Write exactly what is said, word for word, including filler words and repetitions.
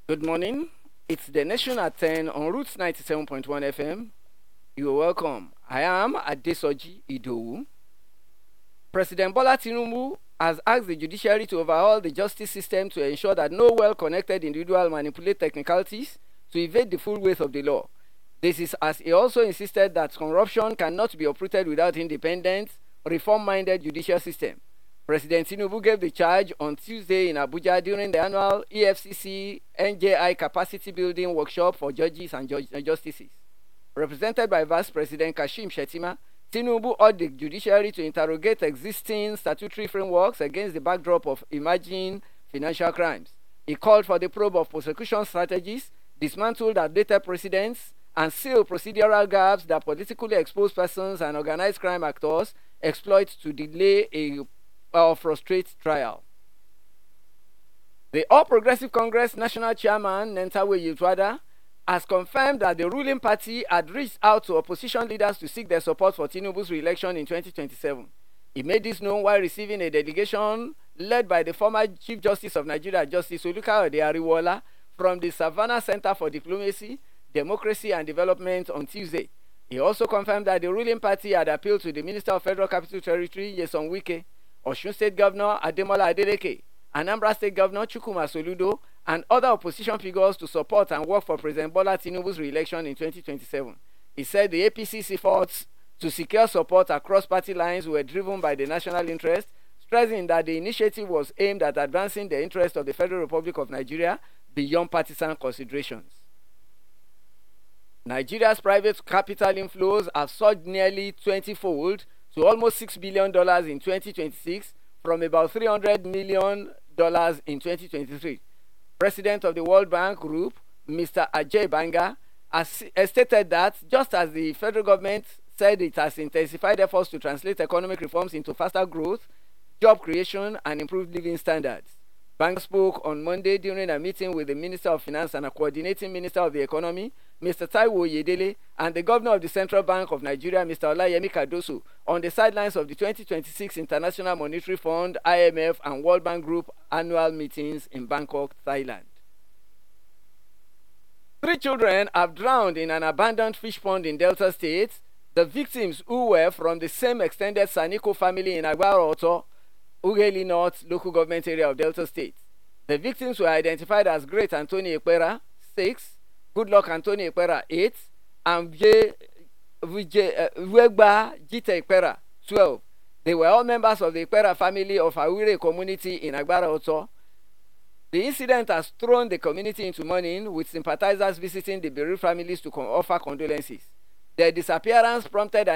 Good morning. It's the Nation at ten on Roots ninety-seven point one F M. You're welcome. I am Adesoji Idowu. President Bola Tinubu has asked the judiciary to overhaul the justice system to ensure that no well-connected individual manipulate technicalities to evade the full weight of the law. This is as he also insisted that corruption cannot be uprooted without independent, reform-minded judicial system. President Tinubu gave the charge on Tuesday in Abuja during the annual E F C C N J I Capacity Building Workshop for Judges and Judge- Justices. Represented by Vice President Kashim Shettima, Tinubu urged the judiciary to interrogate existing statutory frameworks against the backdrop of emerging financial crimes. He called for the probe of prosecution strategies, dismantled outdated precedents, and seal procedural gaps that politically exposed persons and organized crime actors exploit to delay a or frustrate trial. The All Progressive Congress National Chairman Nentawe Yiltwada has confirmed that the ruling party had reached out to opposition leaders to seek their support for Tinubu's re-election in twenty twenty-seven. He made this known while receiving a delegation led by the former Chief Justice of Nigeria, Justice Olukayode Ariwola, from the Savannah Center for Diplomacy, Democracy and Development on Tuesday. He also confirmed that the ruling party had appealed to the Minister of Federal Capital Territory, Nyesom Wike, Osun State Governor Ademola Adeleke, Anambra State Governor Chukwuma Soludo, and other opposition figures to support and work for President Bola Tinubu's re-election in twenty twenty-seven. He said the A P C's efforts to secure support across party lines were driven by the national interest, stressing that the initiative was aimed at advancing the interests of the Federal Republic of Nigeria beyond partisan considerations. Nigeria's private capital inflows have surged nearly twenty-fold to almost six billion dollars in twenty twenty-six from about three hundred million dollars in twenty twenty-three. President of the World Bank Group, Mister Ajay Banga, has stated that just as the federal government said it has intensified efforts to translate economic reforms into faster growth, job creation, and improved living standards. Banga spoke on Monday during a meeting with the Minister of Finance and a coordinating Minister of the Economy, Mister Taiwo Oyedele, and the Governor of the Central Bank of Nigeria, Mister Olayemi Cardoso, on the sidelines of the twenty twenty-six International Monetary Fund, I M F, and World Bank Group annual meetings in Bangkok, Thailand. Three children have drowned in an abandoned fish pond in Delta State. The victims, who were from the same extended Saniko family in Agbaroto, Ughelli North local government area of Delta State. The victims were identified as Great Anthony Ekpera, six, Goodluck Anthony Ekpera, eight, and Wegba Jite Ekpera, twelve. They were all members of the Ekpera family of Awire community in Agbaroto. The incident has thrown the community into mourning, with sympathizers visiting the bereaved families to con- offer condolences. Their disappearance prompted an